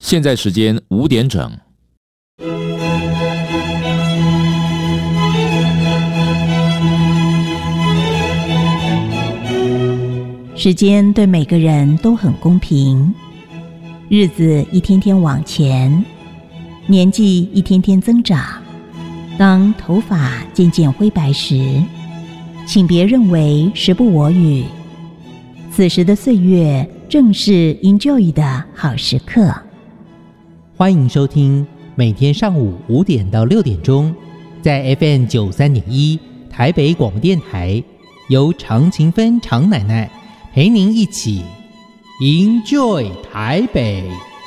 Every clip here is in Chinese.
现在时间5点整。 时间对每个人都很公平，日子一天天往前，年纪一天天增长。当头发渐渐灰白时，请别认为时不我与，此时的岁月正是 enjoy 的好时刻。 欢迎收听每天上午5点到6点钟，在 FM 93.1台北广播电台，由常勤芬常奶奶陪您一起 enjoy 台北。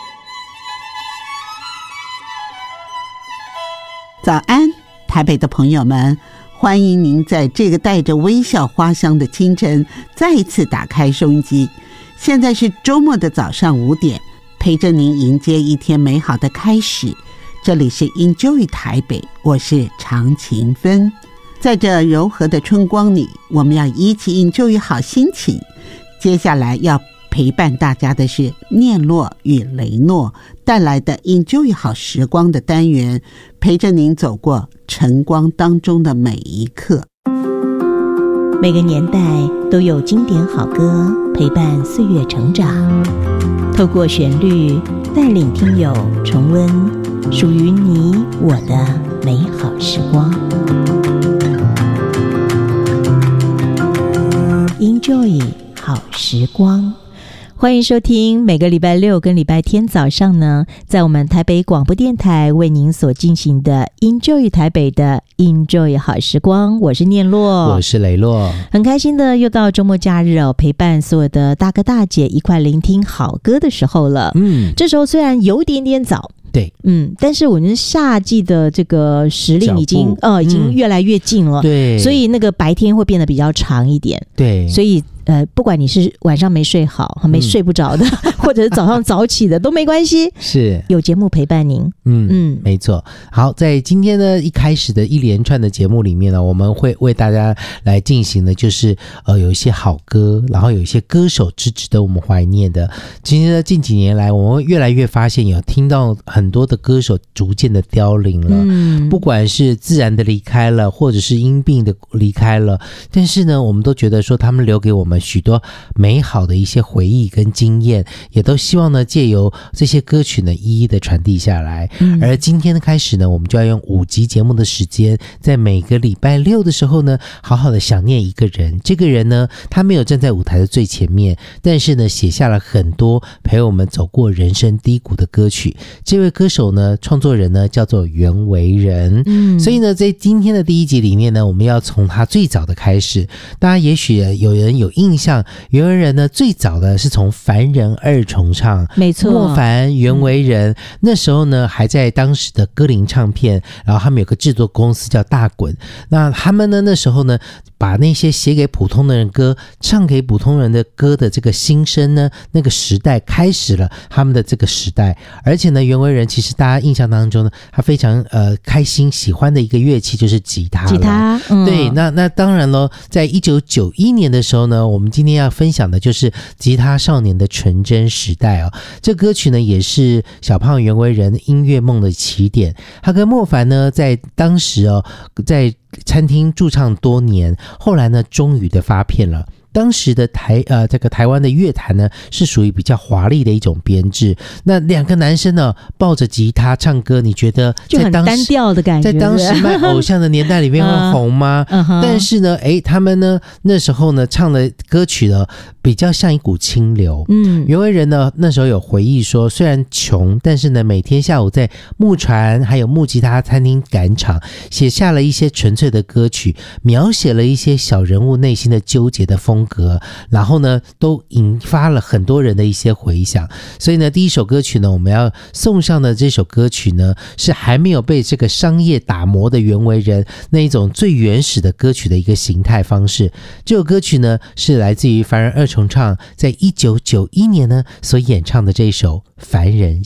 早安，台北的朋友们，欢迎您在这个带着微笑花香的清晨再一次打开收音机。现在是周末的早上5点，陪着您迎接一天美好的开始。这里是 enjoy 台北，我是常勤芬。在这柔和的春光里，我们要一起 enjoy 好心情。接下来要陪伴大家的是念洛与雷诺带来的 enjoy 好时光的单元，陪着您走过晨光当中的每一刻。 每个年代都有经典好歌陪伴岁月成长，透过旋律带领听友重温属于你我的美好时光。Enjoy 好时光，欢迎收听每个礼拜六跟礼拜天早上呢，在我们台北广播电台为您所进行的 Enjoy 台北的 Enjoy 好时光。我是念洛， 我是雷洛， 很开心的又到周末假日哦，陪伴所有的大哥大姐一块聆听好歌的时候了。这时候虽然有点点早， 对， 但是我们夏季的这个时令已经越来越近了， 对， 所以那个白天会变得比较长一点， 对， 所以不管你是晚上没睡好、没睡不着的，或者是早上早起的都没关系，是有节目陪伴您。 没错。好，在今天呢一开始的一连串的节目里面呢，我们会为大家来进行的就是有一些好歌，然后有一些歌手是值得我们怀念的。其实呢近几年来，我们越来越发现有听到很多的歌手逐渐的凋零了，不管是自然的离开了，或者是因病的离开了，但是呢我们都觉得说他们留给我们许多美好的一些回忆跟经验，也都希望呢借由这些歌曲呢一一的传递下来。而今天的开始呢，我们就要用5集节目的时间，在每个礼拜六的时候呢，好好的想念一个人。这个人呢，他没有站在舞台的最前面，但是呢写下了很多陪我们走过人生低谷的歌曲。这位歌手呢，创作人呢叫做袁惟仁。所以呢在今天的第1集里面呢，我们要从他最早的开始。大家也许有人有印象，袁惟仁呢最早的是从凡人2重唱， 没错， 莫凡、袁惟仁，那时候呢还在当时的歌林唱片，然后他们有个制作公司叫大滚。那他们呢那时候呢把那些写给普通的人歌，唱给普通人的歌的这个新生呢，那个时代开始了他们的这个时代。而且呢袁惟仁其实大家印象当中呢，他非常开心喜欢的一个乐器就是吉他了。对，那当然咯，在1991年的时候呢，我们今天要分享的就是吉他少年的纯真时代哦。这歌曲呢也是小胖袁惟仁音乐梦的起点。他跟莫凡呢在当时在餐厅驻唱多年，后来呢终于的发片了。当时的这个台湾的乐坛呢是属于比较华丽的一种编制。那2个男生呢抱着吉他唱歌，你觉得就很单调的感觉， 在当时卖偶像的年代里面会红吗？但是呢他们呢那时候呢唱的歌曲呢比较像一股清流。袁惟仁呢那时候有回忆说，虽然穷，但是呢每天下午在木船还有木吉他餐厅赶场，写下了一些纯粹的歌曲，描写了一些小人物内心的纠结的风格，然后呢都引发了很多人的一些回响。所以呢第一首歌曲呢，我们要送上的这首歌曲呢，是还没有被这个商业打磨的袁惟仁那一种最原始的歌曲的一个形态方式。这首歌曲呢是来自于凡人2重唱在1991年呢所演唱的这一首《凡人